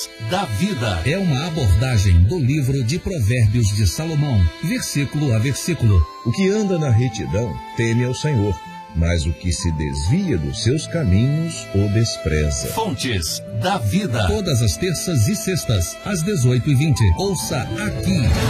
da vida. É uma abordagem do livro de Provérbios de Salomão, versículo a versículo. O que anda na retidão teme ao Senhor, mas o que se desvia dos seus caminhos o despreza. Fontes da vida. Todas as terças e sextas, às 18h20. Ouça aqui.